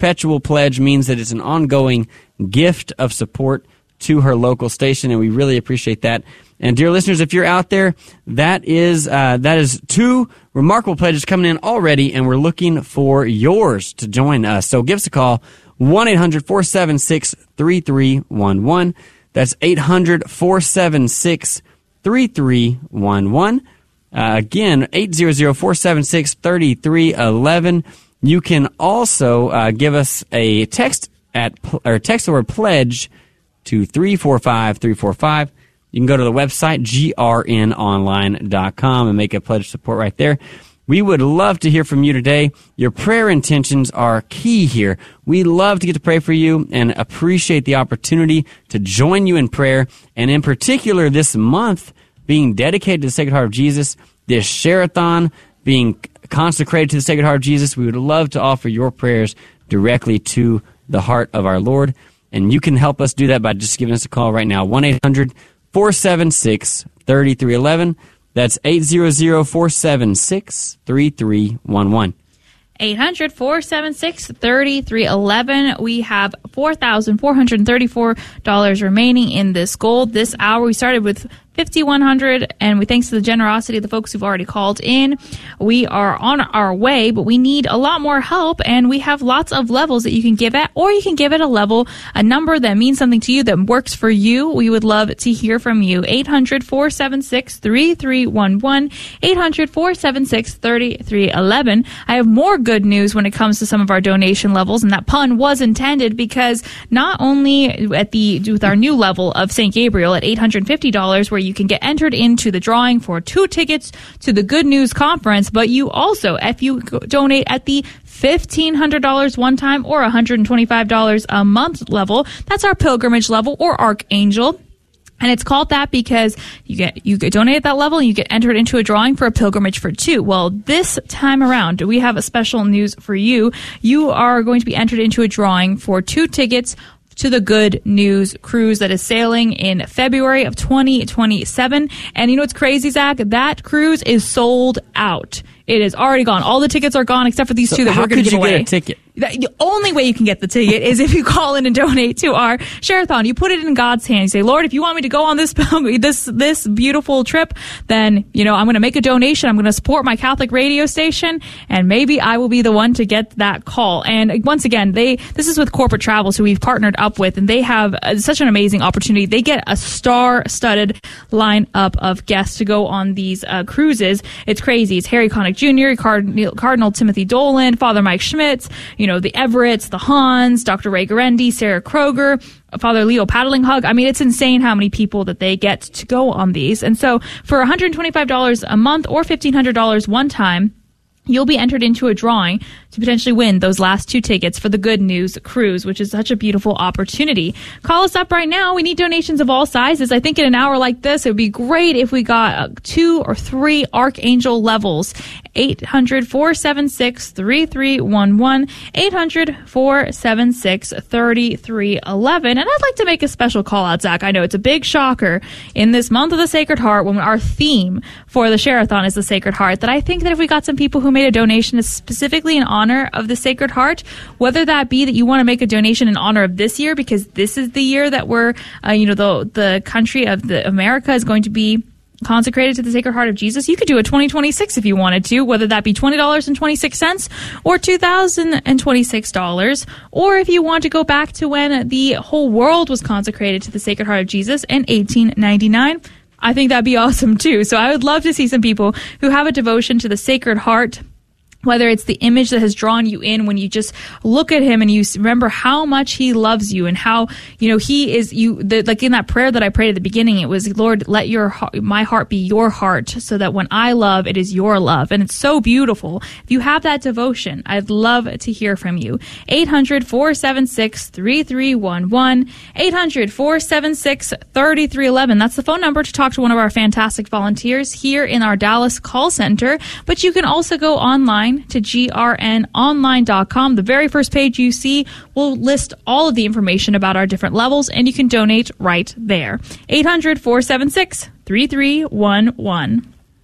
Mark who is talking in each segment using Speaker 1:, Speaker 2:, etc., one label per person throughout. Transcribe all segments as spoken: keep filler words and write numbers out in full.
Speaker 1: perpetual pledge means that it's an ongoing gift of support to her local station, and we really appreciate that. And dear listeners, if you're out there, that is uh, that is two remarkable pledges coming in already, and we're looking for yours to join us. So give us a call, one eight hundred four seven six three three one one. That's eight hundred four seven six three three one one. Uh, again, eight hundred four seven six three three one one. You can also uh, give us a text at or text the word pledge to three four five three four five. You can go to the website, G R N online dot com, and make a pledge support right there. We would love to hear from you today. Your prayer intentions are key here. We love to get to pray for you and appreciate the opportunity to join you in prayer. And in particular, this month being dedicated to the Sacred Heart of Jesus, this Share-a-thon being consecrated to the Sacred Heart of Jesus, we would love to offer your prayers directly to the heart of our Lord. And you can help us do that by just giving us a call right now, one eight hundred four seven six three three one one. That's eight hundred four seven six three three one one.
Speaker 2: eight hundred four seven six three three one one. We have four thousand four hundred thirty-four dollars remaining in this goal. This hour we started with five thousand one hundred dollars, and we thanks to the generosity of the folks who've already called in. We are on our way, but we need a lot more help, and we have lots of levels that you can give at, or you can give it a level, a number that means something to you, that works for you. We would love to hear from you. eight hundred four seven six three three one one, eight hundred four seven six three three one one. I have more good news when it comes to some of our donation levels, and that pun was intended because not only at the with our new level of Saint Gabriel at eight hundred fifty dollars, where you can get entered into the drawing for two tickets to the Good News Conference, but you also, if you donate at the fifteen hundred dollars one time or one hundred twenty-five dollars a month level, that's our pilgrimage level or Archangel. And it's called that because you get you get donate at that level and you get entered into a drawing for a pilgrimage for two. Well, this time around, we have a special news for you. You are going to be entered into a drawing for two tickets to the Good News cruise that is sailing in February of twenty twenty-seven. And you know what's crazy, Zach? That cruise is sold out. It is already gone. All the tickets are gone except for these so two that we're going to give away.
Speaker 1: How could you get a ticket?
Speaker 2: The only way you can get the ticket is if you call in and donate to our Share-a-thon. You put it in God's hand. You say, Lord, if you want me to go on this this this beautiful trip, then, you know, I'm going to make a donation. I'm going to support my Catholic radio station, and maybe I will be the one to get that call. And once again, they this is with Corporate Travels, who we've partnered up with, and they have uh, such an amazing opportunity. They get a star-studded lineup of guests to go on these uh, cruises. It's crazy. It's Harry Connick Junior, Cardinal, Cardinal Timothy Dolan, Father Mike Schmitz, you know, the Everetts, the Hans, Doctor Ray Garendi, Sarah Kroger, Father Leo Paddlinghug. I mean, it's insane how many people that they get to go on these. And so for one hundred twenty-five dollars a month or fifteen hundred dollars one time, you'll be entered into a drawing to potentially win those last two tickets for the Good News cruise, which is such a beautiful opportunity. Call us up right now. We need donations of all sizes. I think in an hour like this, it would be great if we got uh, two or three Archangel levels. eight hundred four seven six three three one one, eight hundred four seven six three three one one. And I'd like to make a special call out, Zach. I know it's a big shocker in this month of the Sacred Heart, when our theme for the Share-a-thon is the Sacred Heart, that I think that if we got some people who made a donation specifically in honor of the Sacred Heart, whether that be that you want to make a donation in honor of this year, because this is the year that we're, uh, you know, the the country of the America is going to be consecrated to the Sacred Heart of Jesus. You could do a twenty twenty-six if you wanted to, whether that be twenty dollars and twenty-six cents or two thousand twenty-six dollars, or if you want to go back to when the whole world was consecrated to the Sacred Heart of Jesus in eighteen ninety-nine. I think that'd be awesome too. So I would love to see some people who have a devotion to the Sacred Heart, whether it's the image that has drawn you in when you just look at him and you remember how much he loves you and how, you know, he is you, the, like in that prayer that I prayed at the beginning, it was, Lord, let your my heart be your heart, so that when I love, it is your love. And it's so beautiful. If you have that devotion, I'd love to hear from you. eight hundred four seven six three three one one, eight hundred four seven six three three one one. That's the phone number to talk to one of our fantastic volunteers here in our Dallas call center. But you can also go online to G R N online dot com. The very first page you see will list all of the information about our different levels, and you can donate right there. eight hundred four seven six three three one one.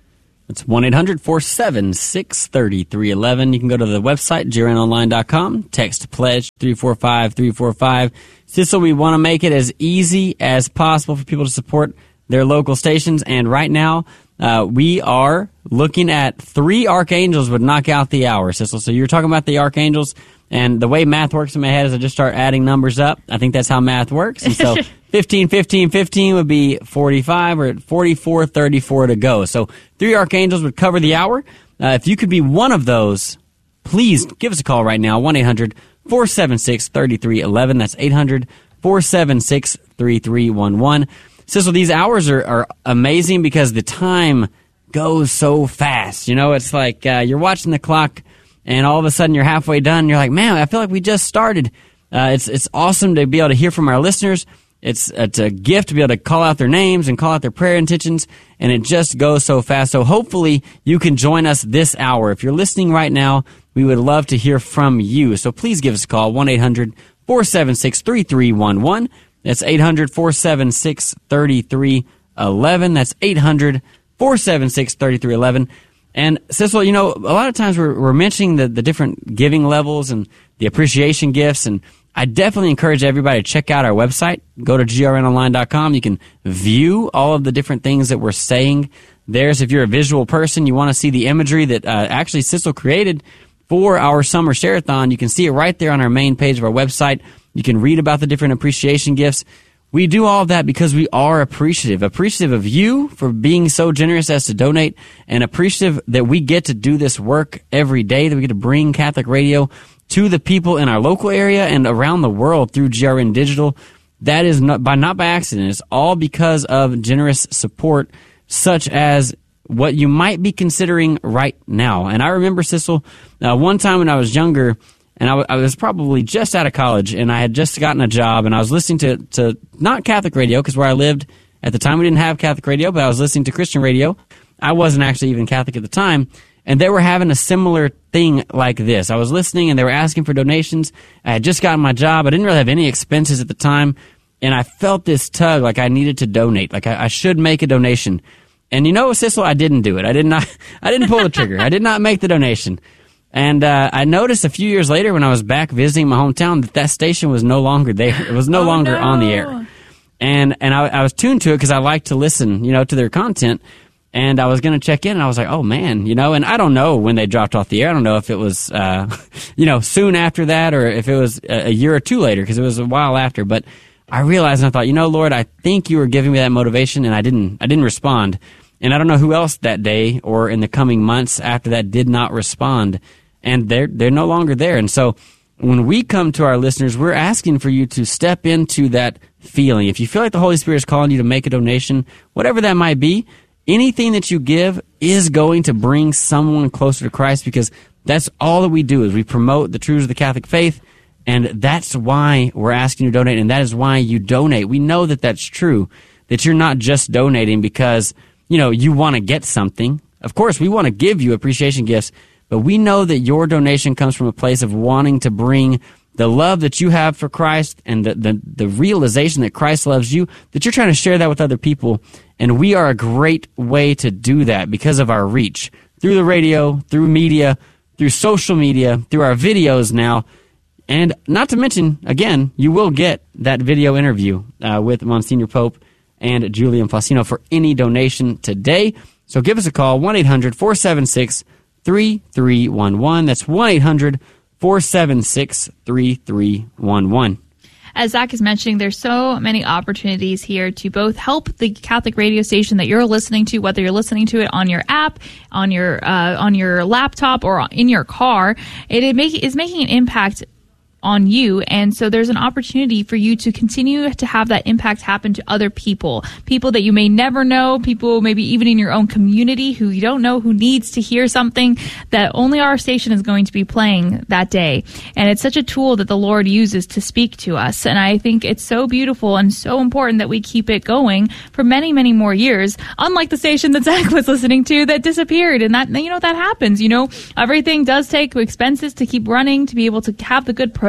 Speaker 1: That's one eight hundred four seven six three three one one. You can go to the website, G R N online dot com, text pledge three four five three four five. Sissel, we want to make it as easy as possible for people to support their local stations, and right now uh, we are looking at three archangels would knock out the hour, Sissel. So you're talking about the archangels, and the way math works in my head is I just start adding numbers up. I think that's how math works. And so fifteen, fifteen, fifteen would be forty-five, or forty-four, thirty-four to go. So three archangels would cover the hour. Uh, if you could be one of those, please give us a call right now, one eight hundred four seven six three three one one. That's eight hundred four seven six three three one one. Sissel, these hours are, are amazing because the time goes so fast. You know, it's like uh, you're watching the clock, and all of a sudden you're halfway done. And you're like, man, I feel like we just started. Uh, it's it's awesome to be able to hear from our listeners. It's it's a gift to be able to call out their names and call out their prayer intentions, and it just goes so fast. So hopefully you can join us this hour. If you're listening right now, we would love to hear from you. So please give us a call, one eight hundred four seven six three three one one. That's eight hundred four seven six three three one one. That's eight hundred four seven six three three one one. And Sissel, you know, a lot of times we're, we're mentioning the, the different giving levels and the appreciation gifts, and I definitely encourage everybody to check out our website. Go to G R N online dot com. You can view all of the different things that we're saying there. So if you're a visual person, you want to see the imagery that uh, actually Sissel created for our summer share-a-thon, you can see it right there on our main page of our website. You can read about the different appreciation gifts. We do all of that because we are appreciative. Appreciative of you for being so generous as to donate, and appreciative that we get to do this work every day, that we get to bring Catholic radio to the people in our local area and around the world through G R N Digital. That is not by, not by accident. It's all because of generous support such as what you might be considering right now. And I remember, Sissel, uh, one time when I was younger, and I, w- I was probably just out of college, and I had just gotten a job, and I was listening to, to not Catholic radio, because where I lived at the time we didn't have Catholic radio, but I was listening to Christian radio. I wasn't actually even Catholic at the time, and they were having a similar thing like this. I was listening, and they were asking for donations. I had just gotten my job. I didn't really have any expenses at the time, and I felt this tug like I needed to donate, like I, I should make a donation. And you know, Sissel, I didn't do it. I did not. I didn't pull the trigger. I did not make the donation. And uh, I noticed a few years later when I was back visiting my hometown that that station was no longer there. It was no
Speaker 2: oh,
Speaker 1: longer
Speaker 2: no.
Speaker 1: on the air. And and I, I was tuned to it because I like to listen, you know, to their content. And I was going to check in, and I was like, oh, man, you know, and I don't know when they dropped off the air. I don't know if it was, uh, you know, soon after that, or if it was a, a year or two later, because it was a while after. But I realized, and I thought, you know, Lord, I think you were giving me that motivation, and I didn't I didn't respond. And I don't know who else that day or in the coming months after that did not respond. And they're they're no longer there. And so when we come to our listeners, we're asking for you to step into that feeling. If you feel like the Holy Spirit is calling you to make a donation, whatever that might be, anything that you give is going to bring someone closer to Christ, because that's all that we do, is we promote the truths of the Catholic faith. And that's why we're asking you to donate, and that is why you donate. We know that that's true, that you're not just donating because, you know, you want to get something. Of course, we want to give you appreciation gifts, but we know that your donation comes from a place of wanting to bring the love that you have for Christ and the, the, the realization that Christ loves you, that you're trying to share that with other people. And we are a great way to do that because of our reach through the radio, through media, through social media, through our videos now. And not to mention, again, you will get that video interview uh, with Monsignor Pope and Julian Fausino for any donation today. So give us a call, one eight hundred four seven six three three one one. That's one eight hundred four seven six three three one one.
Speaker 2: As Zach is mentioning, there's so many opportunities here to both help the Catholic radio station that you're listening to, whether you're listening to it on your app, on your uh, on your laptop, or in your car. It, it make, is making an impact on you, and so there's an opportunity for you to continue to have that impact happen to other people, people that you may never know, people maybe even in your own community who you don't know, who needs to hear something that only our station is going to be playing that day. And it's such a tool that the Lord uses to speak to us, and I think it's so beautiful and so important that we keep it going for many, many more years, unlike the station that Zach was listening to that disappeared. And that, you know, that happens. You know, everything does take expenses to keep running, to be able to have the good program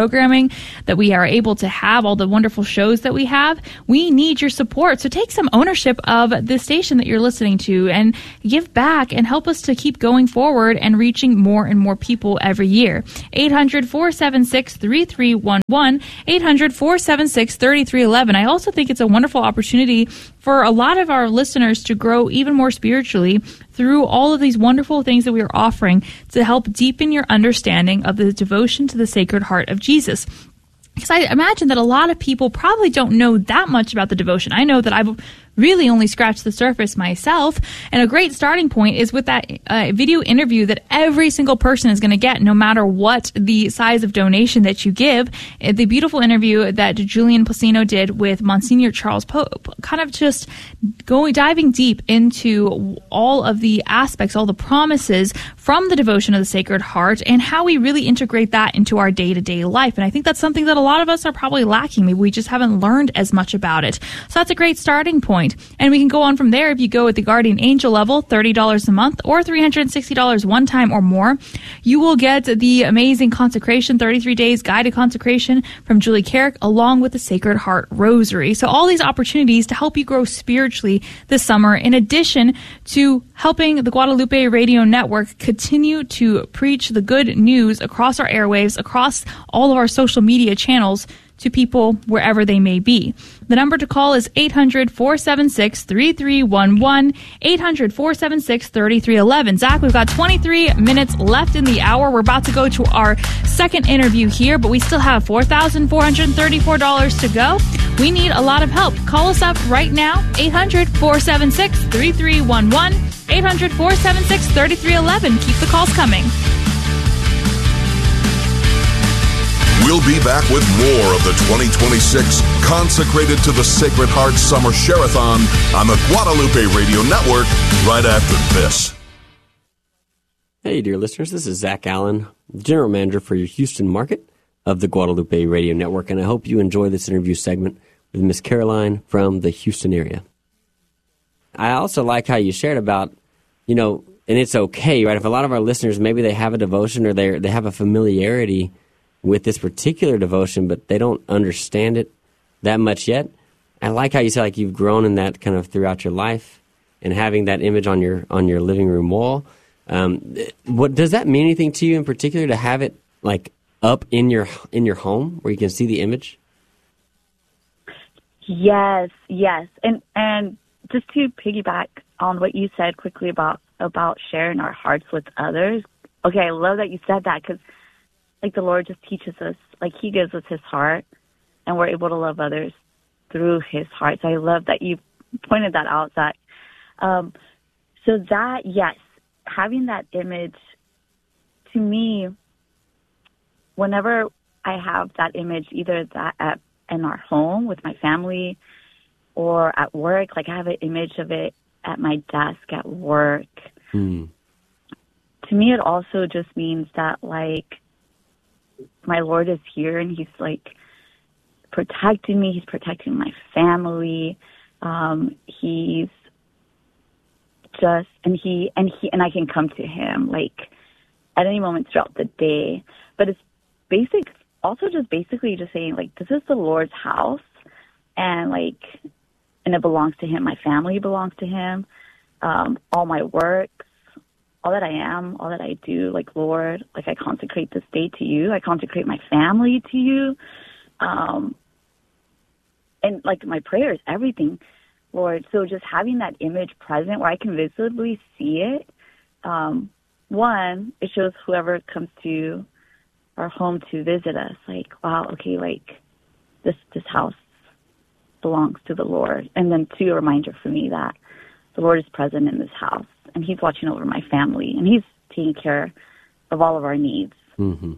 Speaker 2: programming that we are able to have, all the wonderful shows that we have. We need your support. So take some ownership of the station that you're listening to and give back and help us to keep going forward and reaching more and more people every year. eight hundred, four seven six, three three one one, eight hundred, four seven six, three three one one. I also think it's a wonderful opportunity for a lot of our listeners to grow even more spiritually through all of these wonderful things that we are offering to help deepen your understanding of the devotion to the Sacred Heart of Jesus. Because I imagine that a lot of people probably don't know that much about the devotion. I know that I've really only scratched the surface myself. And a great starting point is with that uh, video interview that every single person is going to get, no matter what the size of donation that you give. The beautiful interview that Julian Placino did with Monsignor Charles Pope, kind of just going, diving deep into all of the aspects, all the promises from the devotion of the Sacred Heart and how we really integrate that into our day-to-day life. And I think that's something that a lot of us are probably lacking. Maybe we just haven't learned as much about it. So that's a great starting point. And we can go on from there if you go at the Guardian Angel level, thirty dollars a month or three hundred sixty dollars one time or more. You will get the amazing consecration, thirty-three days guided consecration from Julie Carrick, along with the Sacred Heart Rosary. So all these opportunities to help you grow spiritually this summer, in addition to helping the Guadalupe Radio Network continue to preach the good news across our airwaves, across all of our social media channels, to people wherever they may be. The number to call is eight hundred, four seven six, three three one one, eight hundred, four seven six, three three one one. Zach, we've got twenty-three minutes left in the hour. We're about to go to our second interview here, but we still have four thousand four hundred thirty-four dollars to go. We need a lot of help. Call us up right now, eight hundred, four seven six, three three one one, eight hundred, four seven six, three three one one. Keep the calls coming.
Speaker 3: We'll be back with more of the twenty twenty-six Consecrated to the Sacred Heart Summer Share-a-thon on the Guadalupe Radio Network right after this.
Speaker 1: Hey, dear listeners, this is Zach Allen, General Manager for your Houston market of the Guadalupe Radio Network, and I hope you enjoy this interview segment with Miss Caroline from the Houston area. I also like how you shared about, you know, and it's okay, right? If a lot of our listeners, maybe they have a devotion or they they have a familiarity with this particular devotion, but they don't understand it that much yet. I like how you say like you've grown in that kind of throughout your life, and having that image on your on your living room wall. Um, what does that mean anything to you in particular to have it like up in your in your home where you can see the image?
Speaker 4: Yes, yes, and and just to piggyback on what you said quickly about about sharing our hearts with others. Okay, I love that you said that, because like the Lord just teaches us, like He gives us His heart, and we're able to love others through His heart. So I love that you pointed that out, Zach. Um, so that, yes, having that image, to me, whenever I have that image, either that at, in our home with my family or at work, like I have an image of it at my desk at work. Mm. To me, it also just means that, like, my Lord is here, and He's, like, protecting me. He's protecting my family. Um, he's just, and he, and he, and I can come to Him, like, at any moment throughout the day. But it's basic, also just basically just saying, like, this is the Lord's house, and, like, and it belongs to Him. My family belongs to Him. Um, all my works, all that I am, all that I do, like, Lord, like, I consecrate this day to You. I consecrate my family to You. Um, and, like, my prayers, everything, Lord. So just having that image present where I can visibly see it, um, one, it shows whoever comes to our home to visit us, like, wow, okay, like, this, this house belongs to the Lord. And then, two, a reminder for me that the Lord is present in this house, and He's watching over my family, and He's taking care of all of our needs.
Speaker 1: Mm-hmm.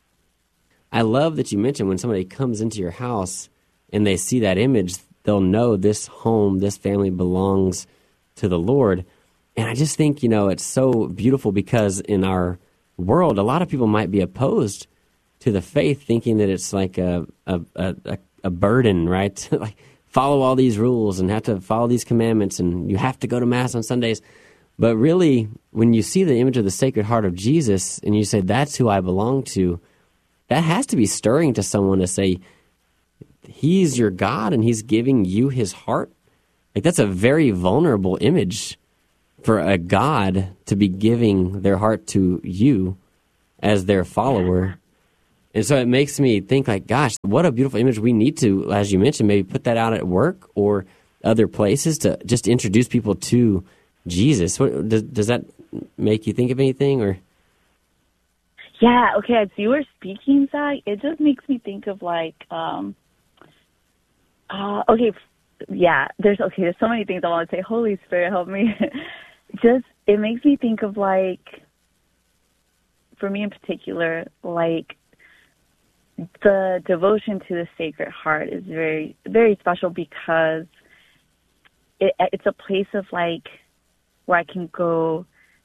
Speaker 1: I love that you mentioned when somebody comes into your house and they see that image, they'll know this home, this family belongs to the Lord. And I just think, you know, it's so beautiful because in our world, a lot of people might be opposed to the faith, thinking that it's like a a, a, a burden, right? Like, follow all these rules and have to follow these commandments, and you have to go to Mass on Sundays. But really, when you see the image of the Sacred Heart of Jesus and you say, that's who I belong to, that has to be stirring to someone to say, he's your God and he's giving you his heart. Like, that's a very vulnerable image for a God to be giving their heart to you as their follower. And so it makes me think, like, gosh, what a beautiful image. We need to, as you mentioned, maybe put that out at work or other places to just introduce people to Jesus. What, does, does that make you think of anything? Or
Speaker 4: Yeah, okay, as you were speaking, Zach, it just makes me think of, like, um, uh, okay, yeah, there's, okay, there's so many things I want to say. Holy Spirit, help me. Just, it makes me think of, like, for me in particular, like, the devotion to the Sacred Heart is very, very special because it, it's a place of, like, where I can go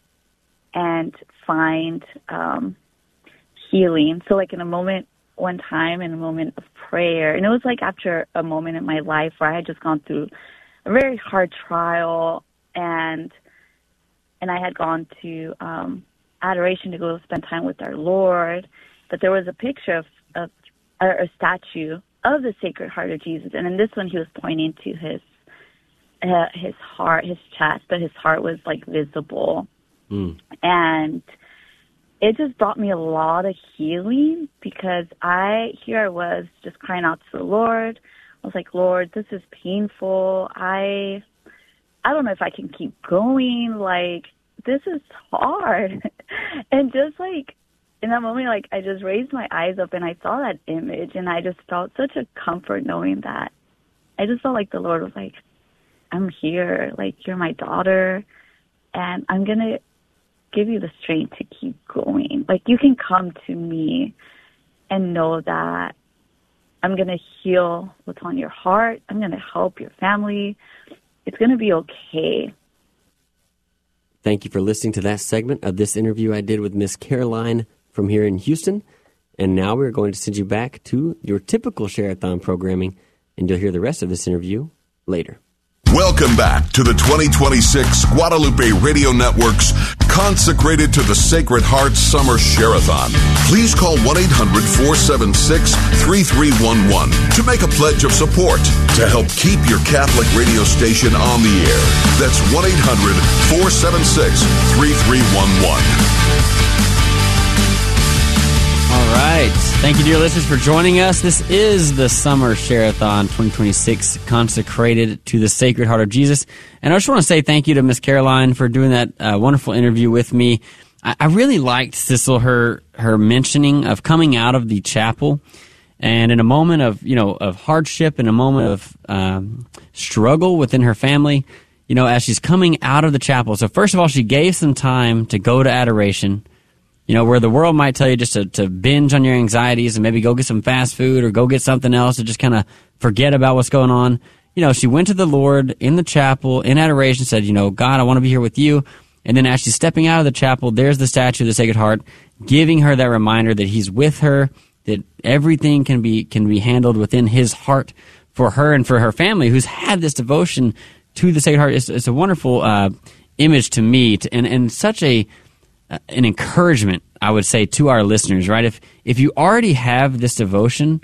Speaker 4: and find um, healing. So, like, in a moment, one time, in a moment of prayer, and it was, like, after a moment in my life where I had just gone through a very hard trial, and and I had gone to um, adoration to go spend time with our Lord, but there was a picture of, of a, a statue of the Sacred Heart of Jesus, and in this one he was pointing to his uh, his heart, his chest, but his heart was, like, visible. Mm. And it just brought me a lot of healing because I, here I was just crying out to the Lord. I was like, Lord, this is painful. I, I don't know if I can keep going. Like, this is hard. And just, like, in that moment, like, I just raised my eyes up and I saw that image and I just felt such a comfort knowing that. I just felt like the Lord was like, I'm here. Like, you're my daughter and I'm going to give you the strength to keep going. Like, you can come to me and know that I'm going to heal what's on your heart. I'm going to help your family. It's going to be okay.
Speaker 1: Thank you for listening to that segment of this interview I did with Miss Caroline from here in Houston. And now we're going to send you back to your typical Share-a-thon programming, and you'll hear the rest of this interview later.
Speaker 3: Welcome back to the twenty twenty-six Guadalupe Radio Network's Consecrated to the Sacred Heart Summer Share-a-thon. Please call one eight hundred four seven six three three one one to make a pledge of support to help keep your Catholic radio station on the air. That's one eight hundred four seven six three three one one.
Speaker 1: All right. Thank you, dear listeners, for joining us. This is the Summer Share-a-thon twenty twenty-six, consecrated to the Sacred Heart of Jesus. And I just want to say thank you to Miss Caroline for doing that uh, wonderful interview with me. I, I really liked, Sissel, her her mentioning of coming out of the chapel, and in a moment of, you know, of hardship, in a moment of um, struggle within her family, you know, as she's coming out of the chapel. So first of all, she gave some time to go to adoration. You know, where the world might tell you just to, to binge on your anxieties and maybe go get some fast food or go get something else to just kind of forget about what's going on. You know, she went to the Lord in the chapel in adoration, said, you know, God, I want to be here with you. And then as she's stepping out of the chapel, there's the statue of the Sacred Heart, giving her that reminder that he's with her, that everything can be can be handled within his heart for her and for her family, who's had this devotion to the Sacred Heart. It's, it's a wonderful uh, image to me, to, and, and such a an encouragement, I would say, to our listeners, right? If if you already have this devotion,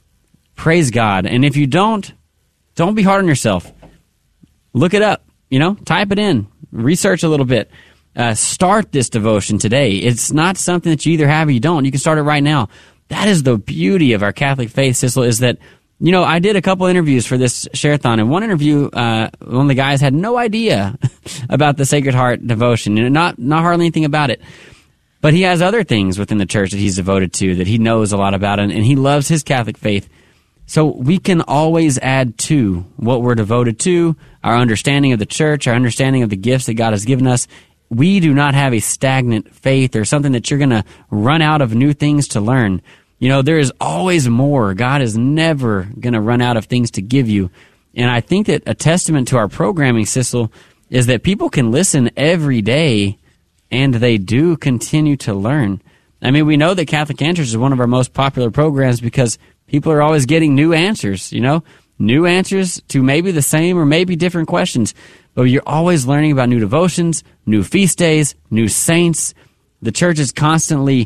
Speaker 1: praise God. And if you don't, don't be hard on yourself. Look it up, you know, type it in, research a little bit. Uh, start this devotion today. It's not something that you either have or you don't. You can start it right now. That is the beauty of our Catholic faith, Sissel, is that, you know, I did a couple interviews for this Share-a-thon, and one interview, uh, one of the guys had no idea about the Sacred Heart devotion, and not not hardly anything about it. But he has other things within the church that he's devoted to, that he knows a lot about, and, and he loves his Catholic faith. So we can always add to what we're devoted to, our understanding of the church, our understanding of the gifts that God has given us. We do not have a stagnant faith or something that you're going to run out of new things to learn. You know, there is always more. God is never going to run out of things to give you. And I think that a testament to our programming, Sissel, is that people can listen every day and they do continue to learn. I mean, we know that Catholic Answers is one of our most popular programs because people are always getting new answers, you know, new answers to maybe the same or maybe different questions. But you're always learning about new devotions, new feast days, new saints. The church is constantly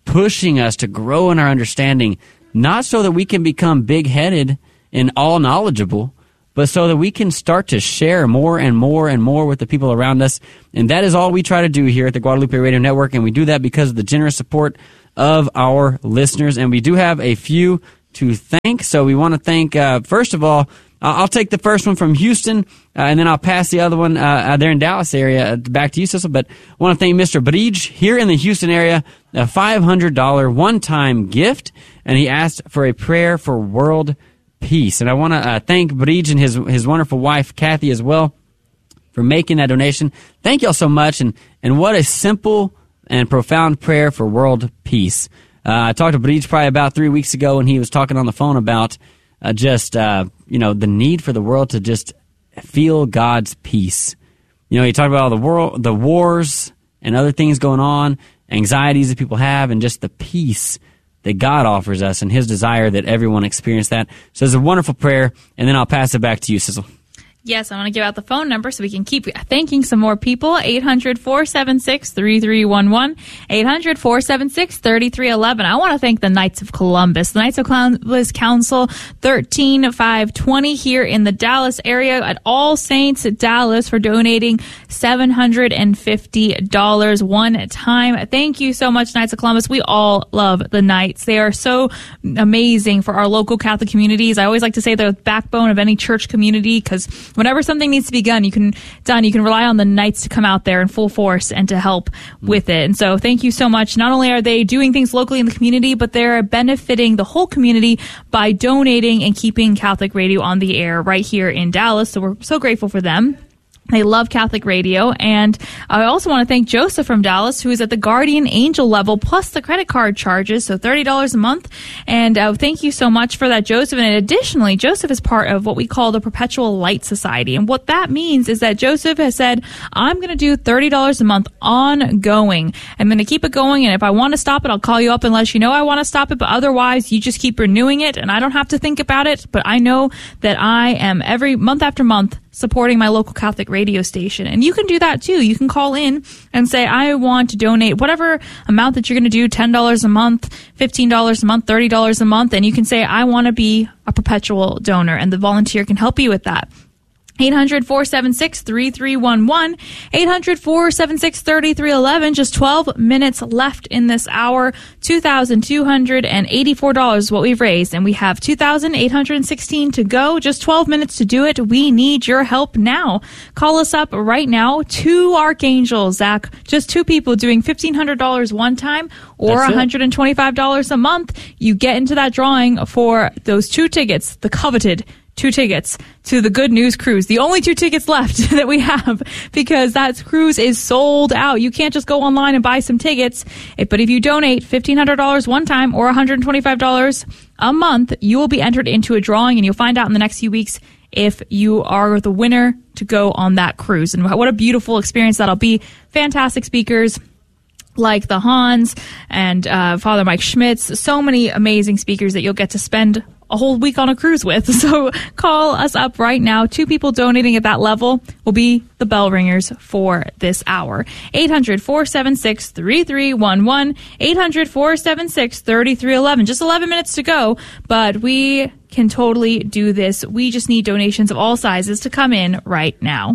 Speaker 1: pushing us to grow in our understanding, not so that we can become big-headed and all-knowledgeable, but so that we can start to share more and more and more with the people around us. And that is all we try to do here at the Guadalupe Radio Network, and we do that because of the generous support of our listeners. And we do have a few to thank. So we want to thank, uh, first of all, I'll take the first one from Houston, uh, and then I'll pass the other one uh, there in Dallas area back to you, Cecil. But I want to thank Mister Bridge here in the Houston area, a five hundred dollars one-time gift, and he asked for a prayer for world peace. And I want to uh, thank Bridge and his his wonderful wife, Kathy, as well, for making that donation. Thank y'all so much, and, and what a simple and profound prayer for world peace. Uh, I talked to Bridge probably about three weeks ago, and he was talking on the phone about Uh, just, uh, you know, the need for the world to just feel God's peace. You know, he talked about all the world, the wars and other things going on, anxieties that people have, and just the peace that God offers us and his desire that everyone experience that. So it's a wonderful prayer, and then I'll pass it back to you, Cecil.
Speaker 2: Yes, I want to give out the phone number so we can keep thanking some more people. eight hundred, four seven six, three three one one. eight hundred, four seven six, three three one one. I want to thank the Knights of Columbus. The Knights of Columbus Council thirteen five twenty here in the Dallas area at All Saints Dallas for donating seven hundred fifty dollars one time. Thank you so much, Knights of Columbus. We all love the Knights. They are so amazing for our local Catholic communities. I always like to say they're the backbone of any church community, because whenever something needs to be done, you can done, you can rely on the Knights to come out there in full force and to help with it. And so thank you so much. Not only are they doing things locally in the community, but they're benefiting the whole community by donating and keeping Catholic radio on the air right here in Dallas. So we're so grateful for them. They love Catholic radio. And I also want to thank Joseph from Dallas, who is at the Guardian Angel level, plus the credit card charges, so thirty dollars a month. And uh, thank you so much for that, Joseph. And additionally, Joseph is part of what we call the Perpetual Light Society. And what that means is that Joseph has said, I'm going to do thirty dollars a month ongoing. I'm going to keep it going. And if I want to stop it, I'll call you up and let you know I want to stop it. But otherwise, you just keep renewing it. And I don't have to think about it. But I know that I am every month after month supporting my local Catholic radio station. And you can do that too. You can call in and say, I want to donate whatever amount that you're going to do, ten dollars a month, fifteen dollars a month, thirty dollars a month. And you can say, I want to be a perpetual donor, and the volunteer can help you with that. eight hundred, four seven six, three three one one. eight hundred, four seven six, three three one one. Just twelve minutes left in this hour. two thousand two hundred eighty-four dollars is what we've raised, and we have two thousand eight hundred sixteen to go. Just twelve minutes to do it. We need your help now. Call us up right now. Two archangels, Zach. Just two people doing fifteen hundred dollars one time or one hundred twenty-five dollars a month. You get into that drawing for those two tickets, the coveted two tickets to the Good News Cruise. The only two tickets left that we have, because that cruise is sold out. You can't just go online and buy some tickets. But if you donate fifteen hundred dollars one time or one hundred twenty-five dollars a month, you will be entered into a drawing, and you'll find out in the next few weeks if you are the winner to go on that cruise. And what a beautiful experience that'll be. Fantastic speakers like the Hans and uh, Father Mike Schmitz. So many amazing speakers that you'll get to spend a whole week on a cruise with. So call us up right now. Two people donating at that level will be the bell ringers for this hour. eight hundred, four seven six, three three one one. eight hundred, four seven six, three three one one. Just eleven minutes to go, but we can totally do this. We just need donations of all sizes to come in right now.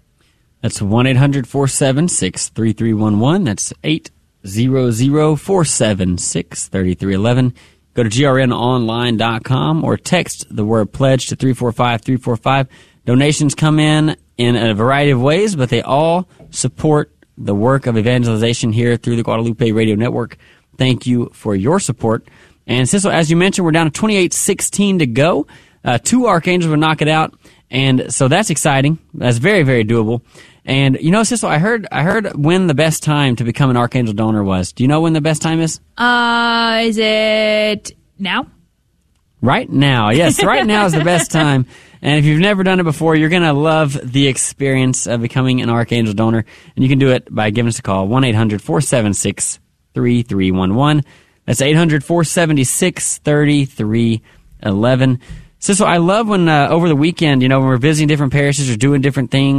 Speaker 1: That's one eight hundred, four seven six, three three one one. That's eight hundred, four seven six, three three one one. Go to G R N online dot com or text the word pledge to three four five three four five. Donations come in in a variety of ways, but they all support the work of evangelization here through the Guadalupe Radio Network. Thank you for your support. And Cecil, as you mentioned, we're down to twenty-eight sixteen to go. Uh, two Archangels will knock it out. And so that's exciting. That's very, very doable. And, you know, Cecil, I heard I heard when the best time to become an Archangel donor was. Do you know when the best time is?
Speaker 2: Uh, is it now?
Speaker 1: Right now. Yes, right now is the best time. And if you've never done it before, you're going to love the experience of becoming an Archangel donor. And you can do it by giving us a call, one eight hundred, four seven six, three three one one. That's eight hundred, four seven six, three three one one. Cecil, I love when uh, over the weekend, you know, when we're visiting different parishes or doing different things,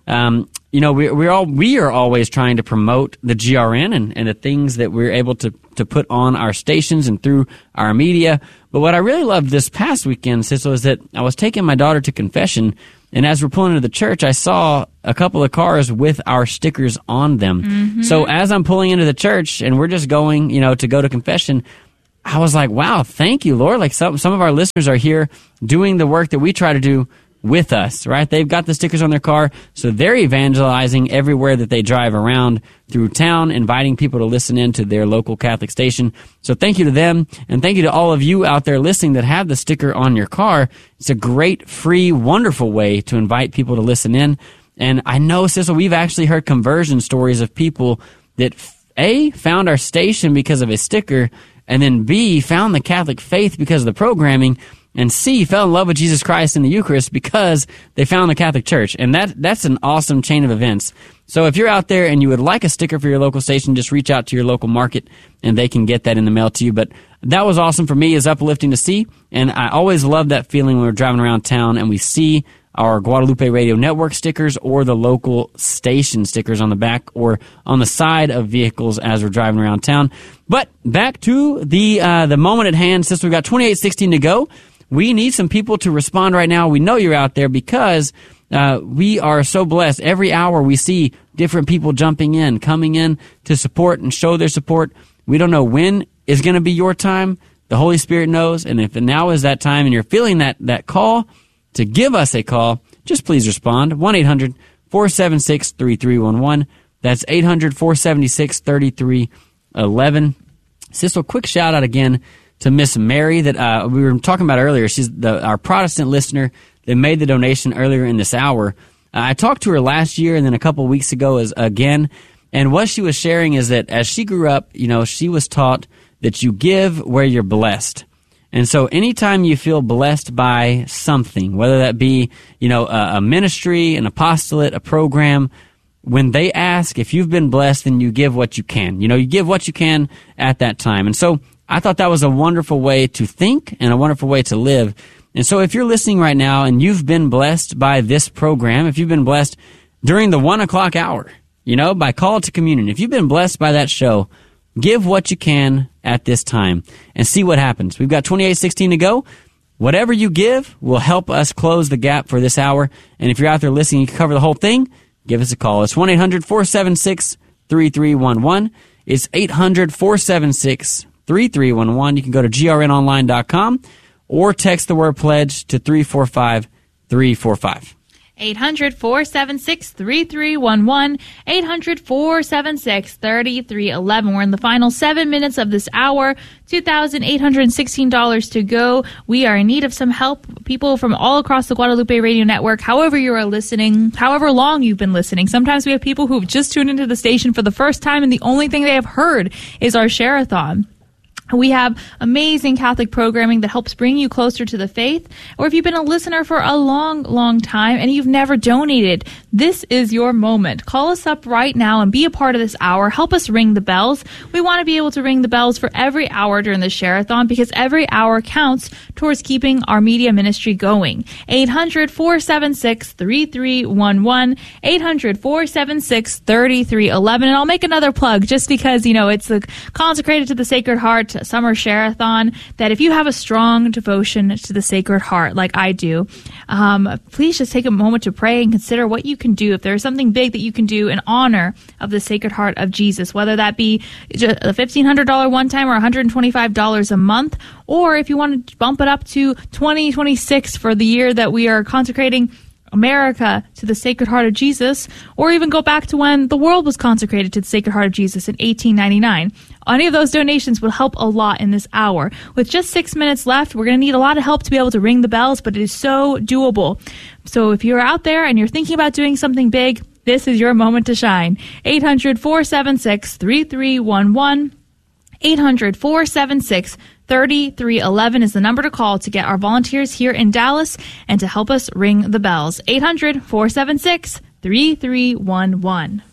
Speaker 1: Um, you know, we, we're all, we are always trying to promote the G R N and, and the things that we're able to, to put on our stations and through our media. But what I really loved this past weekend, Sissel, is that I was taking my daughter to confession, and as we're pulling into the church, I saw a couple of cars with our stickers on them. Mm-hmm. So as I'm pulling into the church and we're just going, you know, to go to confession, I was like, wow, thank you, Lord. Like some, some of our listeners are here doing the work that we try to do with us, right? They've got the stickers on their car, so they're evangelizing everywhere that they drive around through town, inviting people to listen in to their local Catholic station. So thank you to them, and thank you to all of you out there listening that have the sticker on your car. It's a great, free, wonderful way to invite people to listen in. And I know, Sissel, we've actually heard conversion stories of people that, A, found our station because of a sticker, and then B, found the Catholic faith because of the programming, and C, fell in love with Jesus Christ in the Eucharist because they found the Catholic Church. And that that's an awesome chain of events. So if you're out there and you would like a sticker for your local station, just reach out to your local market and they can get that in the mail to you. But that was awesome for me. It's uplifting to see. And I always love that feeling when we're driving around town and we see our Guadalupe Radio Network stickers or the local station stickers on the back or on the side of vehicles as we're driving around town. But back to the uh, the moment at hand. Since we've got twenty-eight sixteen to go, we need some people to respond right now. We know you're out there because uh, we are so blessed. Every hour we see different people jumping in, coming in to support and show their support. We don't know when is going to be your time. The Holy Spirit knows. And if now is that time and you're feeling that, that call to give us a call, just please respond. one eight hundred four seven six three three one one. That's eight hundred four seven six three three one one. Sissel, quick shout out again to Miss Mary that uh, we were talking about earlier. She's the, our Protestant listener that made the donation earlier in this hour. Uh, I talked to her last year and then a couple weeks ago as again, and what she was sharing is that as she grew up, you know, she was taught that you give where you're blessed. And so anytime you feel blessed by something, whether that be, you know, a, a ministry, an apostolate, a program, when they ask if you've been blessed, then you give what you can. You know, you give what you can at that time. And so I thought that was a wonderful way to think and a wonderful way to live. And so if you're listening right now and you've been blessed by this program, if you've been blessed during the one o'clock hour, you know, by Call to Communion, if you've been blessed by that show, give what you can at this time and see what happens. We've got twenty-eight sixteen to go. Whatever you give will help us close the gap for this hour. And if you're out there listening, you can cover the whole thing, give us a call. It's one eight hundred four seven six three three one one. It's eight hundred four seven six three three one one. You can go to G R N online dot com or text the word pledge to three four five three four five.
Speaker 2: eight hundred four seven six three three one one, eight hundred four seven six three three one one. We're in the final seven minutes of this hour, two thousand eight hundred sixteen dollars to go. We are in need of some help. People from all across the Guadalupe Radio Network, however you are listening, however long you've been listening. Sometimes we have people who've just tuned into the station for the first time and the only thing they have heard is our Share-a-thon. We have amazing Catholic programming that helps bring you closer to the faith. Or if you've been a listener for a long, long time and you've never donated, this is your moment. Call us up right now and be a part of this hour. Help us ring the bells. We want to be able to ring the bells for every hour during the Share-a-thon because every hour counts towards keeping our media ministry going. eight hundred four seven six three three one one, eight hundred four seven six three three one one. And I'll make another plug just because, you know, it's the consecrated to the Sacred Heart Summer Share-a-thon, that if you have a strong devotion to the Sacred Heart like I do, um, please just take a moment to pray and consider what you can do. If there's something big that you can do in honor of the Sacred Heart of Jesus, whether that be a fifteen hundred dollars one time or one hundred twenty-five dollars a month, or if you want to bump it up to twenty twenty-six for the year that we are consecrating America to the Sacred Heart of Jesus, or even go back to when the world was consecrated to the Sacred Heart of Jesus in eighteen ninety-nine. Any of those donations will help a lot in this hour. With just six minutes left, we're going to need a lot of help to be able to ring the bells, but it is so doable. So if you're out there and you're thinking about doing something big, this is your moment to shine. eight hundred four seven six three three one one. eight hundred four seven six three three one one is the number to call to get our volunteers here in Dallas and to help us ring the bells. eight hundred four seven six three three one one.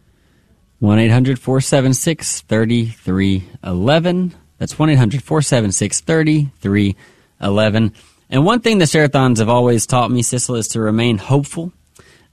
Speaker 1: one eight hundred four seven six three three one one. That's one eight hundred four seven six three three one one. And one thing the Share-a-thons have always taught me, Sissel, is to remain hopeful.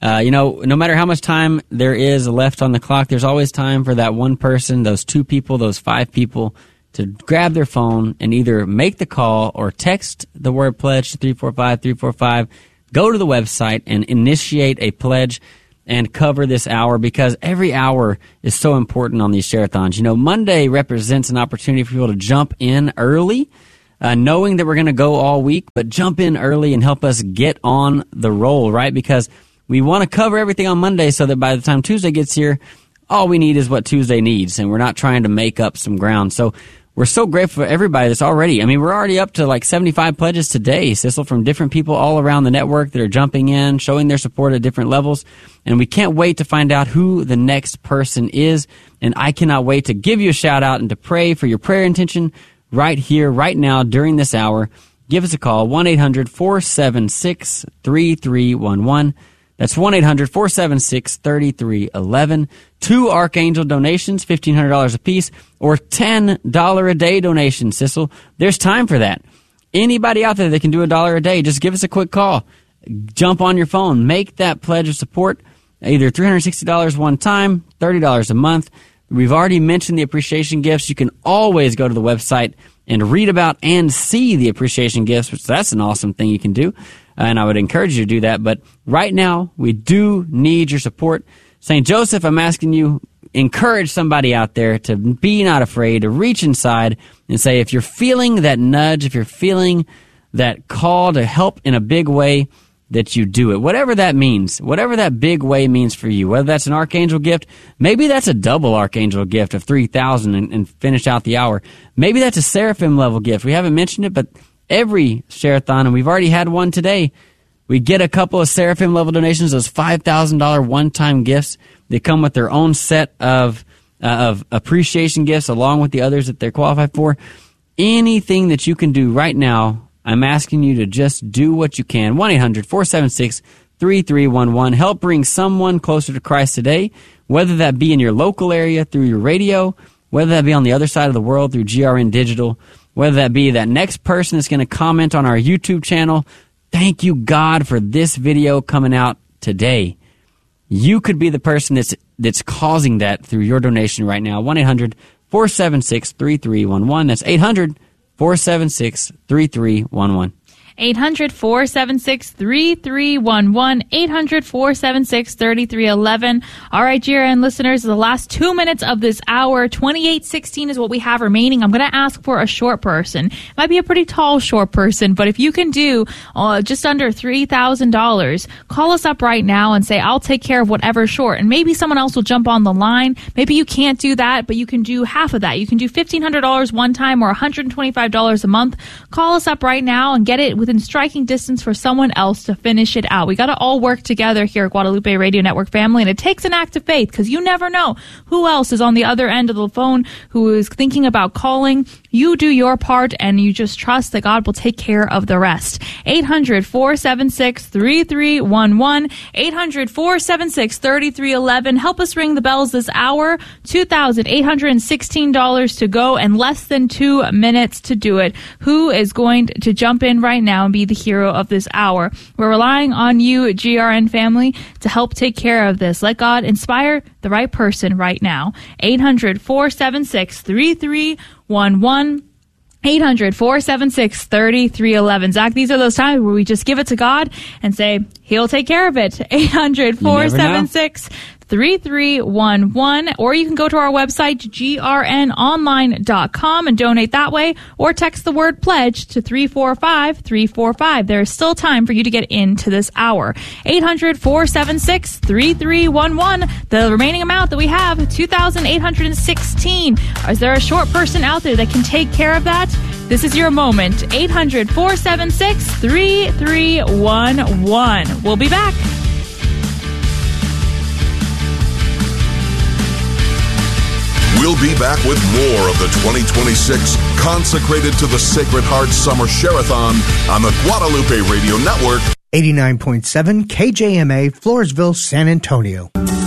Speaker 1: Uh, you know, no matter how much time there is left on the clock, there's always time for that one person, those two people, those five people to grab their phone and either make the call or text the word pledge to three four five, three four five, go to the website and initiate a pledge and cover this hour, because every hour is so important on these share-a-thons. You know, Monday represents an opportunity for people to jump in early, uh, knowing that we're going to go all week, but jump in early and help us get on the roll, right? Because we want to cover everything on Monday so that by the time Tuesday gets here, all we need is what Tuesday needs, and we're not trying to make up some ground. So we're so grateful for everybody that's already, I mean, we're already up to like seventy-five pledges today, Sissel, from different people all around the network that are jumping in, showing their support at different levels, and we can't wait to find out who the next person is, and I cannot wait to give you a shout-out and to pray for your prayer intention right here, right now, during this hour. Give us a call, one eight hundred, four seven six, three three one one. That's one eight hundred, four seven six, three three one one. Two Archangel donations, fifteen hundred dollars a piece, or ten dollars a day donations, Sissel. There's time for that. Anybody out there that can do a dollar a day, just give us a quick call. Jump on your phone. Make that pledge of support, either three hundred sixty dollars one time, thirty dollars a month. We've already mentioned the appreciation gifts. You can always go to the website and read about and see the appreciation gifts, which that's an awesome thing you can do. And I would encourage you to do that. But right now, we do need your support. Saint Joseph, I'm asking you, encourage somebody out there to be not afraid, to reach inside and say, if you're feeling that nudge, if you're feeling that call to help in a big way, that you do it. Whatever that means, whatever that big way means for you, whether that's an Archangel gift, maybe that's a double Archangel gift of three thousand and, and finish out the hour. Maybe that's a Seraphim level gift. We haven't mentioned it, but every share-a-thon, and we've already had one today, we get a couple of Seraphim level donations, those five thousand dollars one-time gifts. They come with their own set of uh, of appreciation gifts along with the others that they're qualified for. Anything that you can do right now, I'm asking you to just do what you can. one eight hundred, four seven six, three three one one. Help bring someone closer to Christ today, whether that be in your local area through your radio, whether that be on the other side of the world through G R N Digital, whether that be that next person that's going to comment on our YouTube channel. Thank you, God, for this video coming out today. You could be the person that's that's causing that through your donation right now. one eight hundred, four seven six, three three one one. That's eight hundred, four seven six, three three one one.
Speaker 2: eight hundred, four seven six, three three one one, eight hundred, four seven six, three three one one. All right, G R N listeners, the last two minutes of this hour, twenty-eight sixteen is what we have remaining. I'm going to ask for a short person. It might be a pretty tall short person, but if you can do uh, just under three thousand dollars, call us up right now and say, I'll take care of whatever's short. And maybe someone else will jump on the line. Maybe you can't do that, but you can do half of that. You can do fifteen hundred dollars one time or one hundred twenty-five dollars a month. Call us up right now and get it within striking distance for someone else to finish it out. We got to all work together here at Guadalupe Radio Network family, and it takes an act of faith because you never know who else is on the other end of the phone who is thinking about calling. You do your part, and you just trust that God will take care of the rest. eight hundred, four seven six, three three one one, eight hundred, four seven six, three three one one. Help us ring the bells this hour. two thousand eight hundred sixteen dollars to go and less than two minutes to do it. Who is going to jump in right now and be the hero of this hour? We're relying on you, G R N family, to help take care of this. Let God inspire the right person right now. eight hundred, four seven six, three three one one. eight hundred, four seven six, three three one one. Zach, these are those times where we just give it to God and say, He'll take care of it. eight hundred, four seven six, three three one one. Or you can go to our website, G R N online dot com, and donate that way, or text the word pledge to three four five, three four five. There is still time for you to get into this hour. eight hundred, four seven six, three three one one. The remaining amount that we have, two thousand eight hundred sixteen. Is there a short person out there that can take care of that? This is your moment. eight hundred, four seven six, three three one one. We'll be back.
Speaker 3: We'll be back with more of the twenty twenty-six Consecrated to the Sacred Heart Summer Share-a-thon on the Guadalupe Radio Network.
Speaker 5: eighty-nine point seven K J M A, Floresville, San Antonio.